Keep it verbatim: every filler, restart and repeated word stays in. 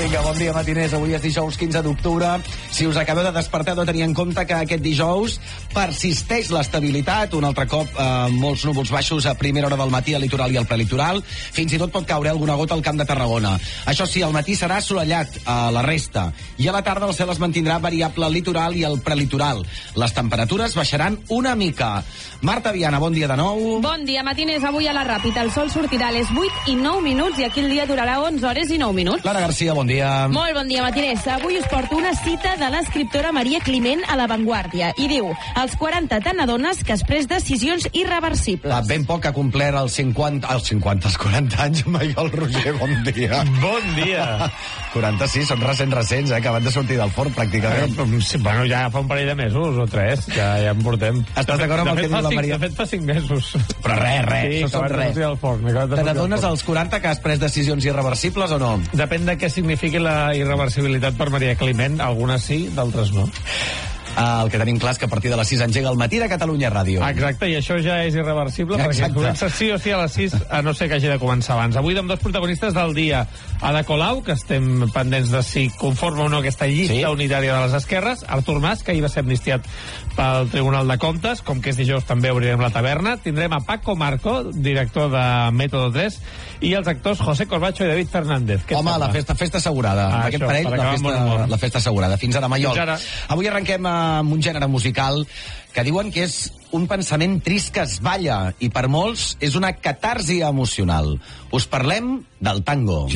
Vinga, bon dia, matiners. Avui és dijous quinze d'octubre. Si us acabeu de despertar, heu de tenir en compte que aquest dijous persisteix l'estabilitat. Un altre cop, eh, molts núvols baixos a primera hora del matí al litoral i al prelitoral. Fins i tot pot caure alguna gota al Camp de Tarragona. Això sí, al matí serà assolellat a la resta. I a la tarda el cel es mantindrà variable al litoral i al prelitoral. Les temperatures baixaran una mica. Marta Viana, bon dia de nou. Bon dia, matiners. Avui a la Ràpita el sol sortirà a les vuit i nou minuts i aquí el dia durarà onze hores i nou minuts. Clara Garcia, bon dia. Molt bon dia, matiners. Avui us porto una cita de l'escriptora Maria Climent a La Vanguardia i diu: als quaranta te n'adones que has pres decisions irreversibles. Ah, ben poc ha complert els cinquanta, els cinquanta, els quaranta anys, Maiol Roger, bon dia. Bon dia. quaranta-sis, són recents, recents, eh, que acaben de sortir del forn, pràcticament. Eh, sí, bueno, ja fa un parell de mesos o tres, que ja en portem. Estàs d'acord amb el que diu la Maria? De fet, fa cinc mesos. Però res, res, sí, això són res. Te n'adones als quaranta que has pres decisions irreversibles o no? Depèn de què signifiqui la irreversibilitat per Maria Climent. Algunes sí, d'altres no. Uh, el que tenim clar és que a partir de les sis engega el Matí de Catalunya Ràdio. Exacte, i això ja és irreversible. Exacte. Perquè comença sí o sí a les sis, a no ser que hagi de començar abans. Avui amb dos protagonistes del dia. Ada Colau, que estem pendents de si conforma o no aquesta llista sí. unitària de les esquerres. Artur Mas, que ahir va ser amnistiat pel Tribunal de Comptes. Com que és dijous també obrirem la taverna. Tindrem a Paco Marco, director de Método tres, i els actors José Corbacho i David Fernández. Home, la festa, festa assegurada. Ah, aquest això, parell, per la festa, la festa assegurada. Fins ara, Maiol. Fins ara. Avui arrenquem amb un gènere musical que diuen que és un pensament trist que es balla i per molts és una catarsi emocional. Us parlem del tango.